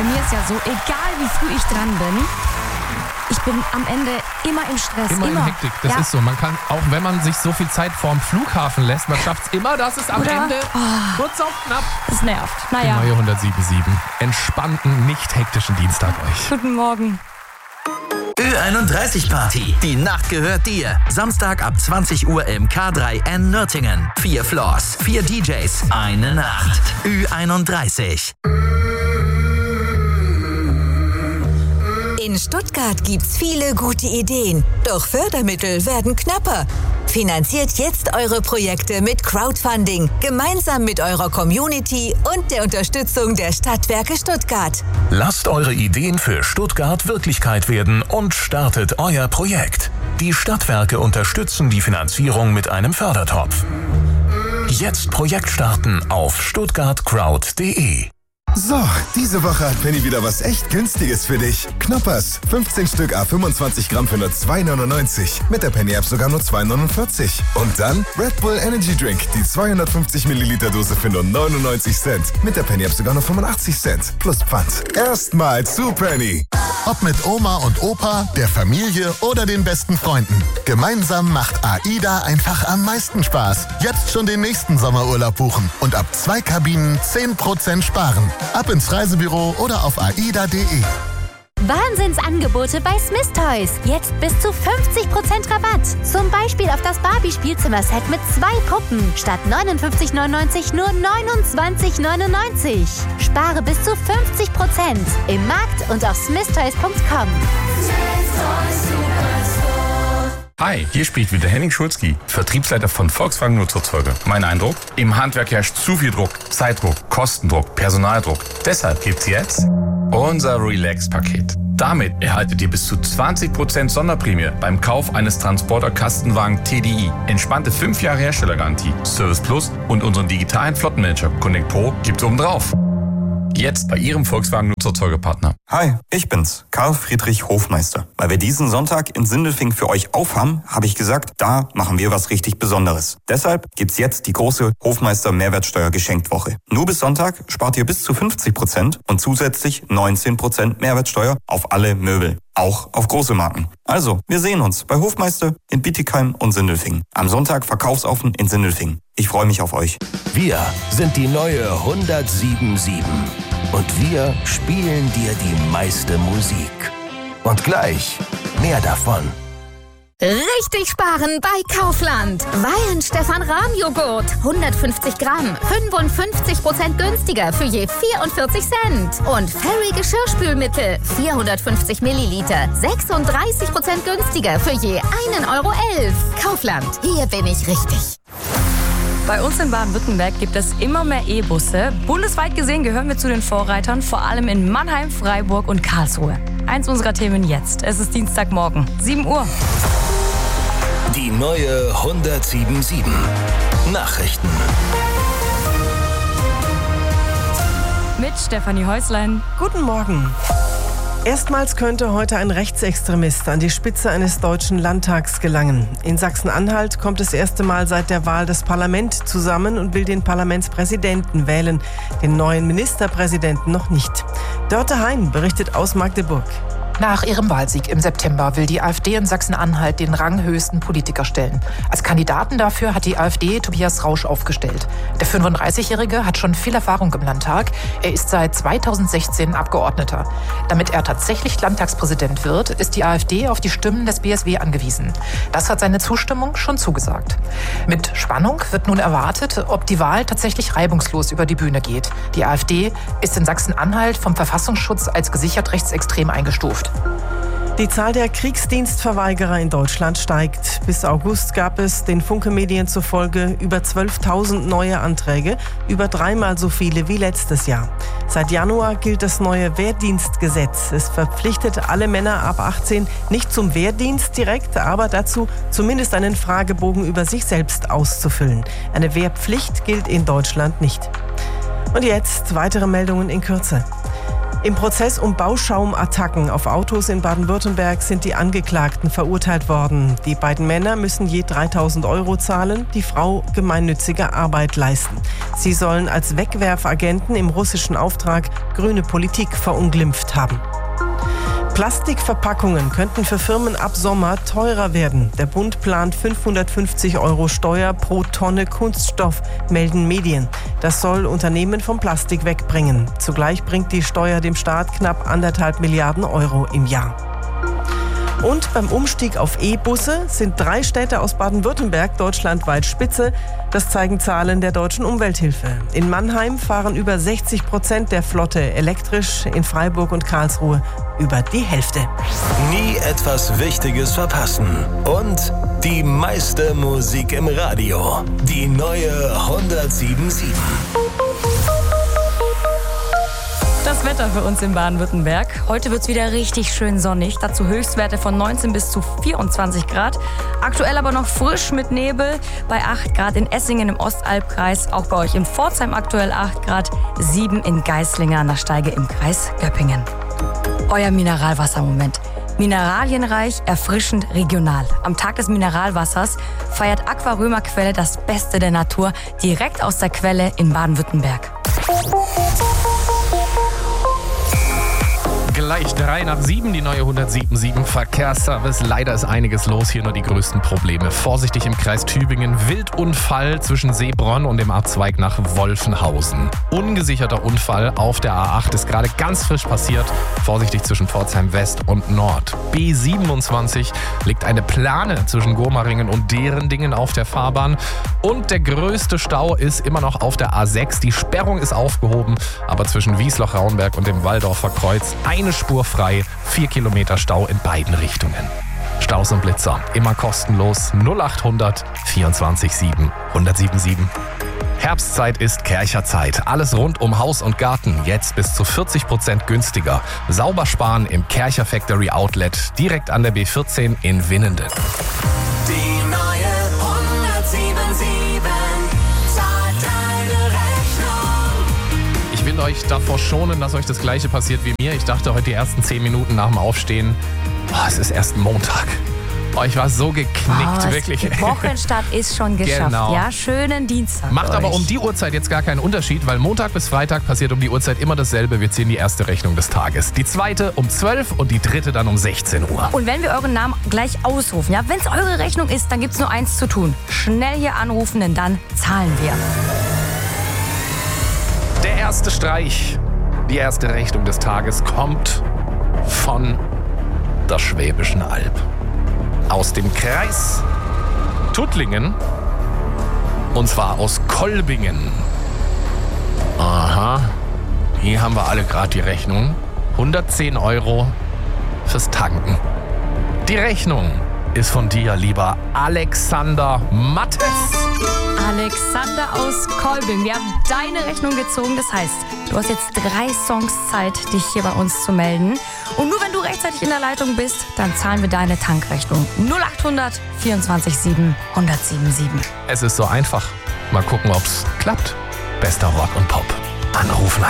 Bei mir ist ja so, egal wie früh ich dran bin, ich bin am Ende immer im Stress. Immer in Hektik, das ist so. Man kann, auch wenn man sich so viel Zeit vorm Flughafen lässt, man schafft es immer, dass es am Ende kurz auf knapp. Das nervt. Die neue 107.7. Entspannten, nicht hektischen Dienstag euch. Guten Morgen. Ü31 Party. Die Nacht gehört dir. Samstag ab 20 Uhr im K3N Nürtingen. 4 Floors, 4 DJs, eine Nacht. Ü31. In Stuttgart gibt's viele gute Ideen, doch Fördermittel werden knapper. Finanziert jetzt eure Projekte mit Crowdfunding, gemeinsam mit eurer Community und der Unterstützung der Stadtwerke Stuttgart. Lasst eure Ideen für Stuttgart Wirklichkeit werden und startet euer Projekt. Die Stadtwerke unterstützen die Finanzierung mit einem Fördertopf. Jetzt Projekt starten auf stuttgartcrowd.de. So, diese Woche hat Penny wieder was echt Günstiges für dich. Knoppers, 15 Stück à 25 Gramm für nur 2,99. Mit der Penny-App sogar nur 2,49. Und dann Red Bull Energy Drink, die 250 Milliliter Dose für nur 99 Cent. Mit der Penny-App sogar nur 85 Cent. Plus Pfand. Erstmal zu Penny. Ob mit Oma und Opa, der Familie oder den besten Freunden. Gemeinsam macht AIDA einfach am meisten Spaß. Jetzt schon den nächsten Sommerurlaub buchen und ab 2 Kabinen 10% sparen. Ab ins Reisebüro oder auf aida.de. Wahnsinnsangebote bei Smith Toys. Jetzt bis zu 50% Rabatt. Zum Beispiel auf das Barbie-Spielzimmer-Set mit 2 Puppen. Statt 59,99 nur 29,99. Spare bis zu 50% im Markt und auf smithtoys.com. Hi, hier spricht wieder Henning Schulzki, Vertriebsleiter von Volkswagen Nutzfahrzeuge. Mein Eindruck? Im Handwerk herrscht zu viel Druck, Zeitdruck, Kostendruck, Personaldruck. Deshalb gibt's jetzt unser Relax-Paket. Damit erhaltet ihr bis zu 20% Sonderprämie beim Kauf eines Transporter-Kastenwagen TDI. Entspannte 5 Jahre Herstellergarantie, Service Plus und unseren digitalen Flottenmanager Connect Pro gibt's obendrauf. Jetzt bei Ihrem Volkswagen Nutzfahrzeugepartner. Hi, ich bin's, Karl Friedrich Hofmeister. Weil wir diesen Sonntag in Sindelfingen für euch aufhaben, habe ich gesagt, da machen wir was richtig Besonderes. Deshalb gibt's jetzt die große Hofmeister Mehrwertsteuer-Geschenkwoche. Nur bis Sonntag spart ihr bis zu 50% und zusätzlich 19% Mehrwertsteuer auf alle Möbel. Auch auf große Marken. Also, wir sehen uns bei Hofmeister in Bietigheim und Sindelfingen. Am Sonntag Verkaufsoffen in Sindelfingen. Ich freue mich auf euch. Wir sind die neue 107.7. Und wir spielen dir die meiste Musik. Und gleich mehr davon. Richtig sparen bei Kaufland. Weyen Stefan Rahm Joghurt. 150 Gramm. 55% günstiger für je 44 Cent. Und Fairy Geschirrspülmittel. 450 Milliliter. 36% günstiger für je 1,11 Euro. Kaufland. Hier bin ich richtig. Bei uns in Baden-Württemberg gibt es immer mehr E-Busse. Bundesweit gesehen gehören wir zu den Vorreitern, vor allem in Mannheim, Freiburg und Karlsruhe. Eins unserer Themen jetzt. Es ist Dienstagmorgen, 7 Uhr. Die neue 107.7. Nachrichten. Mit Stefanie Häuslein. Guten Morgen. Erstmals könnte heute ein Rechtsextremist an die Spitze eines deutschen Landtags gelangen. In Sachsen-Anhalt kommt das erste Mal seit der Wahl das Parlament zusammen und will den Parlamentspräsidenten wählen, den neuen Ministerpräsidenten noch nicht. Dörte Hein berichtet aus Magdeburg. Nach ihrem Wahlsieg im September will die AfD in Sachsen-Anhalt den ranghöchsten Politiker stellen. Als Kandidaten dafür hat die AfD Tobias Rausch aufgestellt. Der 35-Jährige hat schon viel Erfahrung im Landtag. Er ist seit 2016 Abgeordneter. Damit er tatsächlich Landtagspräsident wird, ist die AfD auf die Stimmen des BSW angewiesen. Das hat seine Zustimmung schon zugesagt. Mit Spannung wird nun erwartet, ob die Wahl tatsächlich reibungslos über die Bühne geht. Die AfD ist in Sachsen-Anhalt vom Verfassungsschutz als gesichert rechtsextrem eingestuft. Die Zahl der Kriegsdienstverweigerer in Deutschland steigt. Bis August gab es den Funke-Medien zufolge über 12.000 neue Anträge, über 3-mal so viele wie letztes Jahr. Seit Januar gilt das neue Wehrdienstgesetz. Es verpflichtet alle Männer ab 18 nicht zum Wehrdienst direkt, aber dazu zumindest einen Fragebogen über sich selbst auszufüllen. Eine Wehrpflicht gilt in Deutschland nicht. Und jetzt weitere Meldungen in Kürze. Im Prozess um Bauschaumattacken auf Autos in Baden-Württemberg sind die Angeklagten verurteilt worden. Die beiden Männer müssen je 3.000 € zahlen, die Frau gemeinnützige Arbeit leisten. Sie sollen als Wegwerfagenten im russischen Auftrag grüne Politik verunglimpft haben. Plastikverpackungen könnten für Firmen ab Sommer teurer werden. Der Bund plant 550 € Steuer pro Tonne Kunststoff, melden Medien. Das soll Unternehmen vom Plastik wegbringen. Zugleich bringt die Steuer dem Staat knapp 1,5 Milliarden € im Jahr. Und beim Umstieg auf E-Busse sind 3 Städte aus Baden-Württemberg deutschlandweit Spitze. Das zeigen Zahlen der Deutschen Umwelthilfe. In Mannheim fahren über 60% der Flotte elektrisch, in Freiburg und Karlsruhe über die Hälfte. Nie etwas Wichtiges verpassen. Und die meiste Musik im Radio. Die neue 107.7. Das Wetter für uns in Baden-Württemberg. Heute wird es wieder richtig schön sonnig. Dazu Höchstwerte von 19 bis zu 24 Grad. Aktuell aber noch frisch mit Nebel. Bei 8 Grad in Essingen im Ostalbkreis. Auch bei euch in Pforzheim aktuell 8 Grad. 7 in Geislinger an der Steige im Kreis Göppingen. Euer Mineralwassermoment. Mineralienreich, erfrischend, regional. Am Tag des Mineralwassers feiert Aquarömer Quelle das Beste der Natur direkt aus der Quelle in Baden-Württemberg. Gleich 7:03, die neue 107.7 Verkehrsservice. Leider ist einiges los, hier nur die größten Probleme. Vorsichtig im Kreis Tübingen, Wildunfall zwischen Seebronn und dem Abzweig nach Wolfenhausen. Ungesicherter Unfall auf der A8 ist gerade ganz frisch passiert. Vorsichtig zwischen Pforzheim West und Nord. B27 liegt eine Plane zwischen Gurmaringen und Derendingen auf der Fahrbahn. Und der größte Stau ist immer noch auf der A6. Die Sperrung ist aufgehoben, aber zwischen Wiesloch-Raunberg und dem Walldorfer Kreuz eine Spur frei, 4 Kilometer Stau in beiden Richtungen. Staus und Blitzer, immer kostenlos, 0800 24 7 107.7. Herbstzeit ist Kärcherzeit. Alles rund um Haus und Garten, jetzt bis zu 40% günstiger. Sauber sparen im Kärcher Factory Outlet, direkt an der B14 in Winnenden. Die neue 107.7 zahlt deine Rechnung. Ich will euch davor schonen, dass euch das Gleiche passiert wie mir. Ich dachte heute die ersten 10 Minuten nach dem Aufstehen, es ist erst Montag. Ich war so geknickt, wirklich. Der Wochenstart ist schon geschafft. Genau. Ja, schönen Dienstag. Macht aber um die Uhrzeit jetzt gar keinen Unterschied, weil Montag bis Freitag passiert um die Uhrzeit immer dasselbe. Wir ziehen die erste Rechnung des Tages. Die zweite um 12 und die dritte dann um 16 Uhr. Und wenn wir euren Namen gleich ausrufen, ja, wenn es eure Rechnung ist, dann gibt es nur eins zu tun. Schnell hier anrufen, denn dann zahlen wir. Der erste Streich, die erste Rechnung des Tages kommt von der Schwäbischen Alb. Aus dem Kreis Tuttlingen, und zwar aus Kolbingen. Aha, hier haben wir alle gerade die Rechnung. 110 € fürs Tanken. Die Rechnung ist von dir, lieber Alexander Mattes. Alexander aus Kolbing, wir haben deine Rechnung gezogen. Das heißt, du hast jetzt 3 Songs Zeit, dich hier bei uns zu melden. Und nur wenn du rechtzeitig in der Leitung bist, dann zahlen wir deine Tankrechnung. 0800 24 7 107.7. Es ist so einfach. Mal gucken, ob's klappt. Bester Rock und Pop. Anrufen